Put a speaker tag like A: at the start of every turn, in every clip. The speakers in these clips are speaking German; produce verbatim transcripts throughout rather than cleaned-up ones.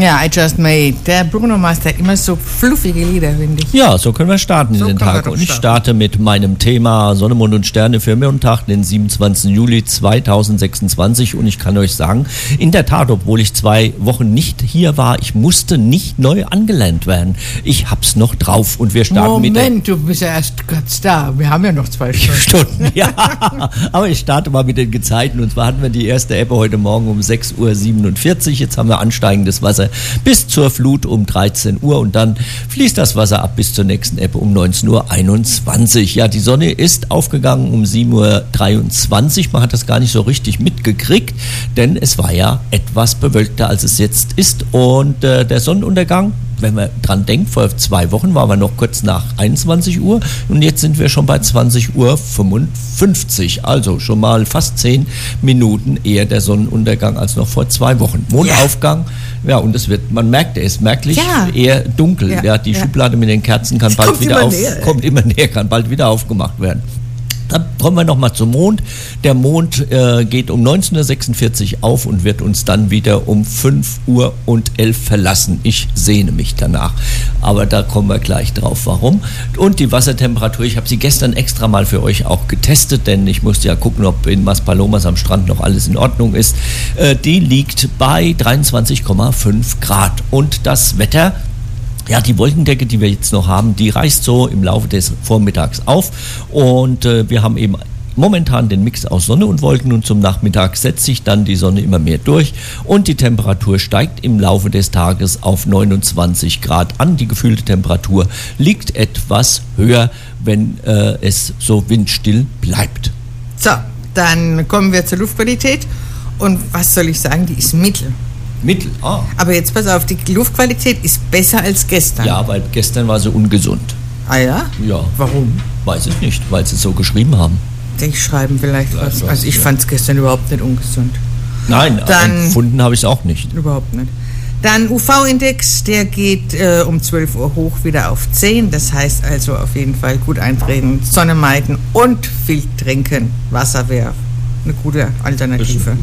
A: Ja, I Just Made. Der Bruno Mars hat immer so fluffige Lieder, finde ich.
B: Ja, so können wir starten
A: So
B: in den
A: können wir
B: Tag.
A: doch
B: Und ich
A: starten.
B: starte mit meinem Thema Sonne, Mond und Sterne für Montag, den siebenundzwanzigsten Juli zweitausendsechsundzwanzig. Und ich kann euch sagen, in der Tat, obwohl ich zwei Wochen nicht hier war, ich musste nicht neu angelernt werden. Ich hab's noch drauf und wir starten mit der...
A: Moment, du bist ja erst kurz da. Wir haben ja noch zwei Stunden.
B: Stunden, ja. Aber ich starte mal mit den Gezeiten. Und zwar hatten wir die erste Ebbe heute Morgen um sechs Uhr siebenundvierzig. Jetzt haben wir ansteigendes Wasser bis zur Flut um dreizehn Uhr. Und dann fließt das Wasser ab bis zur nächsten Ebbe um neunzehn Uhr einundzwanzig. Ja, die Sonne ist aufgegangen um sieben Uhr dreiundzwanzig. Man hat das gar nicht so richtig mitgekriegt, denn es war ja etwas bewölkter, als es jetzt ist. Und äh, der Sonnenuntergang, wenn man dran denkt, vor zwei Wochen waren wir noch kurz nach einundzwanzig Uhr und jetzt sind wir schon bei zwanzig Uhr fünfundfünfzig. Also schon mal fast zehn Minuten eher der Sonnenuntergang als noch vor zwei Wochen. Mondaufgang, ja, ja und es wird, man merkt, er ist merklich
A: Ja.
B: eher dunkel.
A: Ja,
B: Ja, die
A: ja.
B: Schublade mit den Kerzen kann
A: Es
B: bald
A: kommt
B: wieder
A: immer
B: auf,
A: näher, ey.
B: kommt immer näher, kann bald wieder aufgemacht werden. Dann kommen wir nochmal zum Mond. Der Mond äh, geht um neunzehn Uhr sechsundvierzig auf und wird uns dann wieder um fünf Uhr und elf verlassen. Ich sehne mich danach. Aber da kommen wir gleich drauf, warum. Und die Wassertemperatur, ich habe sie gestern extra mal für euch auch getestet, denn ich musste ja gucken, ob in Maspalomas am Strand noch alles in Ordnung ist. Äh, die liegt bei dreiundzwanzig Komma fünf Grad. Und das Wetter... Ja, die Wolkendecke, die wir jetzt noch haben, die reißt so im Laufe des Vormittags auf und äh, wir haben eben momentan den Mix aus Sonne und Wolken und zum Nachmittag setzt sich dann die Sonne immer mehr durch und die Temperatur steigt im Laufe des Tages auf neunundzwanzig Grad an. Die gefühlte Temperatur liegt etwas höher, wenn äh, es so windstill bleibt.
A: So, dann kommen wir zur Luftqualität. Und was soll ich sagen, die ist mittel.
B: Mittel, ah.
A: Aber jetzt pass auf, die Luftqualität ist besser als gestern.
B: Ja, weil gestern war sie ungesund.
A: Ah ja?
B: Ja.
A: Warum?
B: Weiß ich nicht, weil sie es so geschrieben haben.
A: Die schreiben vielleicht
B: Vielleicht
A: was.
B: was,
A: Also ich
B: ja.
A: fand es gestern überhaupt nicht ungesund.
B: Nein,
A: Dann-
B: empfunden habe ich es auch nicht.
A: Überhaupt nicht. Dann U V-Index, der geht äh, um zwölf Uhr hoch wieder auf zehn. Das heißt also auf jeden Fall gut eintreten, Sonne meiden und viel trinken. Wasser wäre eine gute Alternative.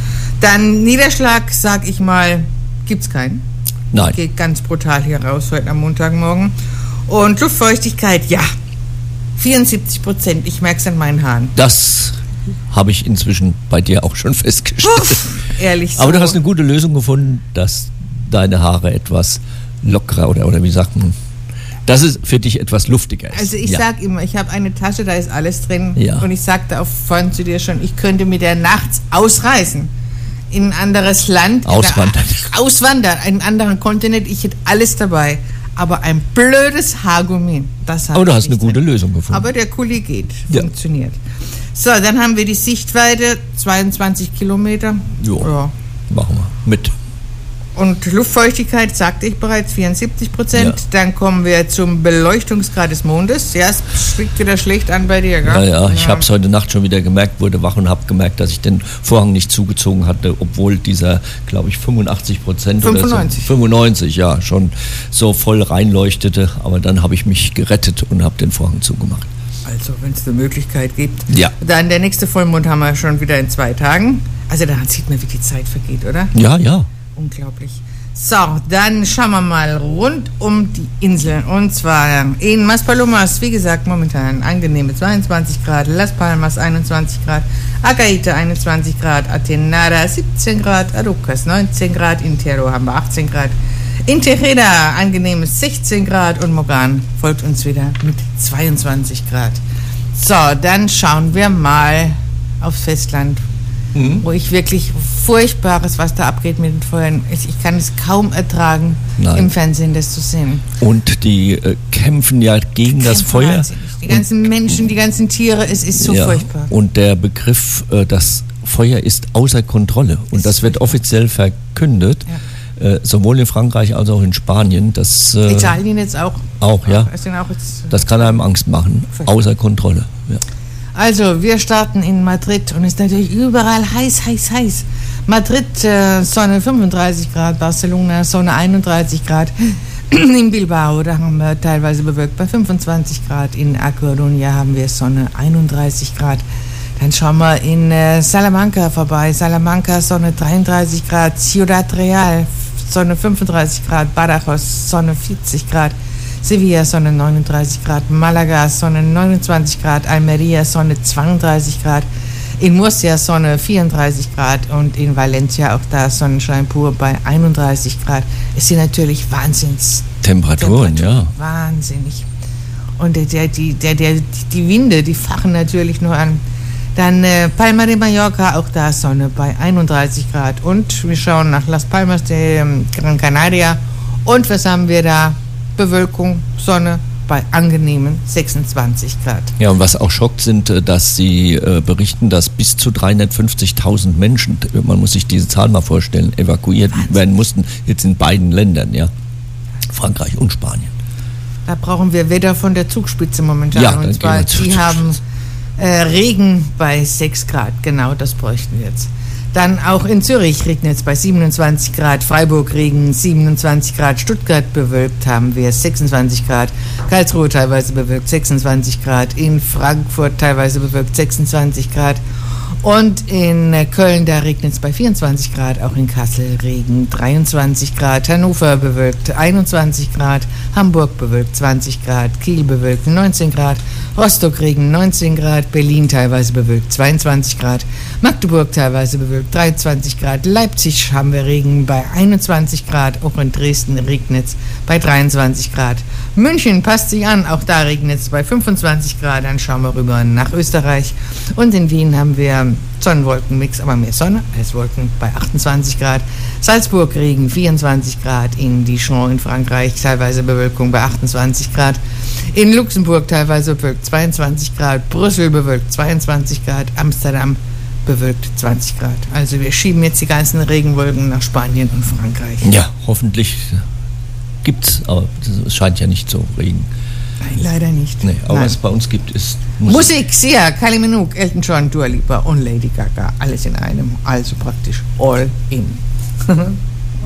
A: Dann Niederschlag, sag ich mal, gibt's keinen.
B: Nein.
A: Geht ganz brutal hier raus heute am Montagmorgen. Und Luftfeuchtigkeit, ja, vierundsiebzig Prozent. Ich merke es an meinen Haaren.
B: Das habe ich inzwischen bei dir auch schon festgestellt.
A: Uff, ehrlich so.
B: Aber du hast eine gute Lösung gefunden, dass deine Haare etwas lockerer oder, oder wie sagt man, dass es für dich etwas luftiger ist.
A: Also ich
B: ja.
A: sag immer, ich habe eine Tasche, da ist alles drin.
B: Ja.
A: Und ich sagte auch vorhin zu dir schon, ich könnte mit der nachts ausreisen. In ein anderes Land.
B: Auswandern.
A: Oder, auswandern, einen anderen Kontinent. Ich hätte alles dabei. Aber ein blödes Haargummi, das habe
B: Aber du
A: ich
B: hast eine
A: nicht
B: gute
A: drin.
B: Lösung gefunden.
A: Aber der Kuli geht,
B: Ja.
A: funktioniert. So, dann haben wir die Sichtweite, zweiundzwanzig Kilometer.
B: Jo.
A: Ja.
B: Machen wir mit.
A: Und Luftfeuchtigkeit, sagte ich bereits, vierundsiebzig Prozent.
B: Ja.
A: Dann kommen wir zum Beleuchtungsgrad des Mondes. Ja, es schlägt wieder schlecht an bei dir, gell?
B: Ja, ja, ich habe es heute Nacht schon wieder gemerkt, wurde wach und habe gemerkt, dass ich den Vorhang nicht zugezogen hatte, obwohl dieser, glaube ich, fünfundachtzig Prozent oder
A: fünfundneunzig.
B: so, fünfundneunzig, ja, schon so voll reinleuchtete. Aber dann habe ich mich gerettet und habe den Vorhang zugemacht.
A: Also, wenn es eine Möglichkeit gibt.
B: Ja.
A: Dann der nächste Vollmond haben wir schon wieder in zwei Tagen. Also, da sieht man, wie die Zeit vergeht, oder?
B: Ja, ja.
A: Unglaublich. So, dann schauen wir mal rund um die Insel. Und zwar in Maspalomas, wie gesagt, momentan angenehme zweiundzwanzig Grad, Las Palmas einundzwanzig Grad, Agaite einundzwanzig Grad, Atenara siebzehn Grad, Arucas neunzehn Grad, in Tero haben wir achtzehn Grad, in Tejeda angenehmes sechzehn Grad und Mogan folgt uns wieder mit zweiundzwanzig Grad. So, dann schauen wir mal aufs Festland. Mhm. Wo ich wirklich Furchtbares, was da abgeht mit den Feuern. Ich kann es kaum ertragen,
B: Nein.
A: im Fernsehen das zu sehen.
B: Und die äh, kämpfen ja gegen das
A: Kämpfen
B: Feuer.
A: wahnsinnig. Die ganzen
B: und,
A: Menschen, die ganzen Tiere, es ist so
B: ja,
A: furchtbar.
B: Und der Begriff, äh, das Feuer ist außer Kontrolle. Und
A: Ist
B: das wird
A: furchtbar.
B: offiziell verkündet, äh, sowohl in Frankreich als auch in Spanien. Das, äh,
A: Italien jetzt auch.
B: auch, ja.
A: Es sind auch jetzt,
B: Das kann einem Angst machen.
A: Furchtbar.
B: Außer Kontrolle. Ja.
A: Also, wir starten in Madrid und es ist natürlich überall heiß, heiß, heiß. Madrid, äh, Sonne fünfunddreißig Grad, Barcelona, Sonne einunddreißig Grad. In Bilbao, da haben wir teilweise bewölkt bei fünfundzwanzig Grad. In A Coruña haben wir Sonne einunddreißig Grad. Dann schauen wir in äh, Salamanca vorbei. Salamanca, Sonne dreiunddreißig Grad. Ciudad Real, Sonne fünfunddreißig Grad, Badajoz, Sonne vierzig Grad, Sevilla, Sonne neununddreißig Grad, Malaga, Sonne neunundzwanzig Grad, Almeria, Sonne zweiunddreißig Grad, in Murcia Sonne vierunddreißig Grad und in Valencia auch da Sonnenschein pur bei einunddreißig Grad. Es sind natürlich Wahnsinns
B: Temperaturen, ja.
A: Wahnsinnig. Und der, der, die, der, der, die Winde, die fachen natürlich nur an. Dann äh, Palma de Mallorca, auch da Sonne bei einunddreißig Grad. Und wir schauen nach Las Palmas de Gran Canaria. Und was haben wir da? Bewölkung, Sonne bei angenehmen sechsundzwanzig Grad.
B: Ja, und was auch schockt sind, dass Sie äh, berichten, dass bis zu dreihundertfünfzigtausend Menschen, man muss sich diese Zahl mal vorstellen, evakuiert Wahnsinn. werden mussten, jetzt in beiden Ländern, ja, Frankreich und Spanien.
A: Da brauchen wir Wetter von der Zugspitze momentan.
B: Ja,
A: und zwar, die haben äh, Regen bei sechs Grad, genau, das bräuchten wir jetzt. Dann auch in Zürich regnet es bei siebenundzwanzig Grad, Freiburg Regen siebenundzwanzig Grad, Stuttgart bewölkt haben wir sechsundzwanzig Grad, Karlsruhe teilweise bewölkt sechsundzwanzig Grad, in Frankfurt teilweise bewölkt sechsundzwanzig Grad und in Köln, da regnet es bei vierundzwanzig Grad, auch in Kassel Regen dreiundzwanzig Grad, Hannover bewölkt einundzwanzig Grad, Hamburg bewölkt zwanzig Grad, Kiel bewölkt neunzehn Grad, Rostock Regen neunzehn Grad, Berlin teilweise bewölkt zweiundzwanzig Grad, Magdeburg teilweise bewölkt dreiundzwanzig Grad, Leipzig haben wir Regen bei einundzwanzig Grad, auch in Dresden regnet es bei dreiundzwanzig Grad. München passt sich an, auch da regnet es bei fünfundzwanzig Grad, dann schauen wir rüber nach Österreich und in Wien haben wir Sonnenwolkenmix, aber mehr Sonne als Wolken bei achtundzwanzig Grad, Salzburg Regen vierundzwanzig Grad, in Dijon in Frankreich teilweise Bewölkung bei achtundzwanzig Grad, in Luxemburg teilweise bewölkt zweiundzwanzig Grad, Brüssel bewölkt zweiundzwanzig Grad, Amsterdam bewölkt zwanzig Grad. Also wir schieben jetzt die ganzen Regenwolken nach Spanien und Frankreich.
B: Ja, hoffentlich gibt's, aber es scheint ja nicht zu regnen.
A: Nein, leider nicht.
B: Nee, aber
A: Nein.
B: was es bei uns gibt, ist
A: Musik. Musik, Sia, Kylie Minogue, Elton John, Dua Lipa und Lady Gaga. Alles in einem, also praktisch all in.